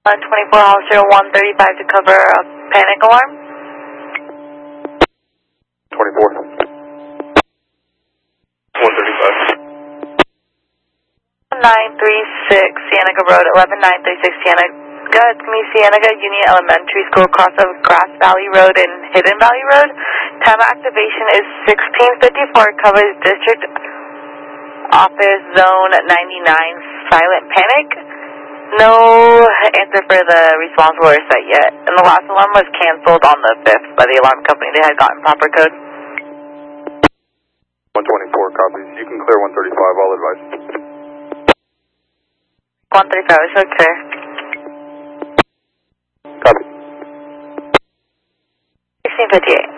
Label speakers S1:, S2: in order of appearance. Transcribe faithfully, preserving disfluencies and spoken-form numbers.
S1: one twenty-four officer one thirty-five to cover a panic alarm.
S2: twenty-four. one thirty-five.
S1: nine three six Cienega Road, eleven nine three six Cienega. It's me, Cienega Union Elementary School, cross of Grass Valley Road and Hidden Valley Road. Time of activation is sixteen fifty-four, covers District Office Zone ninety-nine, Silent Panic. No answer for the response alert set yet. And the last alarm was canceled on the fifth by the alarm company. They had gotten proper code.
S2: one twenty-four copies. You can clear one thirty-five, I'll advise.
S1: one thirty-five, is okay.
S2: Copy.
S1: sixteen fifty-eight.